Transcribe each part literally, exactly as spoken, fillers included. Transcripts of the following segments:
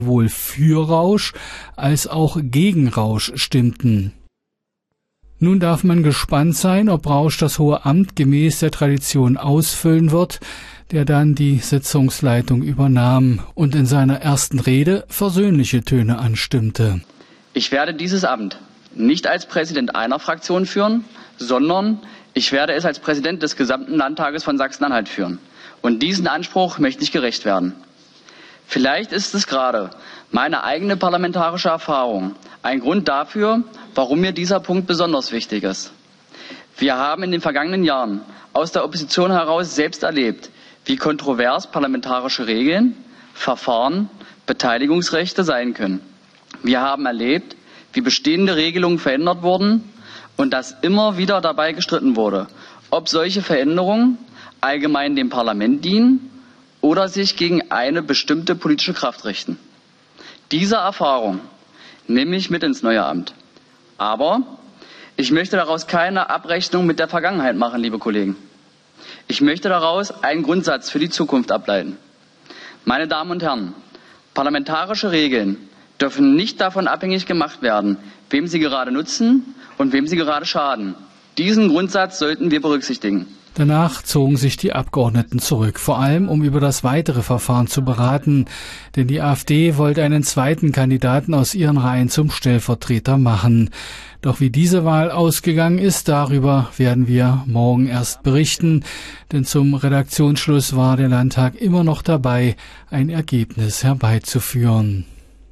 sowohl für Rausch als auch gegen Rausch stimmten. Nun darf man gespannt sein, ob Rausch das hohe Amt gemäß der Tradition ausfüllen wird, der dann die Sitzungsleitung übernahm und in seiner ersten Rede versöhnliche Töne anstimmte. Ich werde dieses Amt nicht als Präsident einer Fraktion führen, sondern ich werde es als Präsident des gesamten Landtages von Sachsen-Anhalt führen. Und diesen Anspruch möchte ich gerecht werden. Vielleicht ist es gerade meine eigene parlamentarische Erfahrung ein Grund dafür, warum mir dieser Punkt besonders wichtig ist. Wir haben in den vergangenen Jahren aus der Opposition heraus selbst erlebt, wie kontrovers parlamentarische Regeln, Verfahren, Beteiligungsrechte sein können. Wir haben erlebt, wie bestehende Regelungen verändert wurden und dass immer wieder dabei gestritten wurde, ob solche Veränderungen allgemein dem Parlament dienen oder sich gegen eine bestimmte politische Kraft richten. Diese Erfahrung nehme ich mit ins neue Amt. Aber ich möchte daraus keine Abrechnung mit der Vergangenheit machen, liebe Kollegen. Ich möchte daraus einen Grundsatz für die Zukunft ableiten. Meine Damen und Herren, parlamentarische Regeln dürfen nicht davon abhängig gemacht werden, wem sie gerade nutzen und wem sie gerade schaden. Diesen Grundsatz sollten wir berücksichtigen. Danach zogen sich die Abgeordneten zurück, vor allem um über das weitere Verfahren zu beraten, denn die AfD wollte einen zweiten Kandidaten aus ihren Reihen zum Stellvertreter machen. Doch wie diese Wahl ausgegangen ist, darüber werden wir morgen erst berichten, denn zum Redaktionsschluss war der Landtag immer noch dabei, ein Ergebnis herbeizuführen.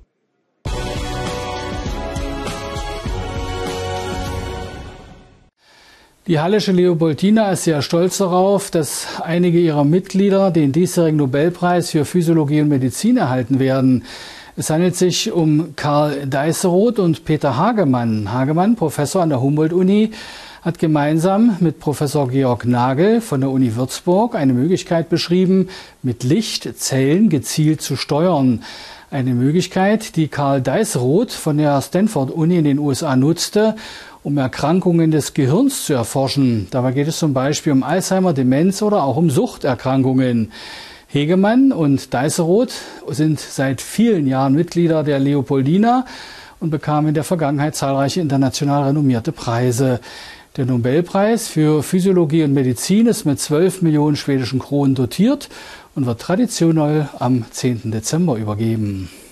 Die Hallische Leopoldina ist sehr stolz darauf, dass einige ihrer Mitglieder den diesjährigen Nobelpreis für Physiologie und Medizin erhalten werden. Es handelt sich um Karl Deisseroth und Peter Hagemann. Hagemann, Professor an der Humboldt-Uni, hat gemeinsam mit Professor Georg Nagel von der Uni Würzburg eine Möglichkeit beschrieben, mit Licht Zellen gezielt zu steuern. Eine Möglichkeit, die Karl Deisseroth von der Stanford-Uni in den U S A nutzte, um Erkrankungen des Gehirns zu erforschen. Dabei geht es zum Beispiel um Alzheimer, Demenz oder auch um Suchterkrankungen. Hagemann und Deisseroth sind seit vielen Jahren Mitglieder der Leopoldina und bekamen in der Vergangenheit zahlreiche international renommierte Preise. Der Nobelpreis für Physiologie und Medizin ist mit zwölf Millionen schwedischen Kronen dotiert und wird traditionell am zehnten Dezember übergeben.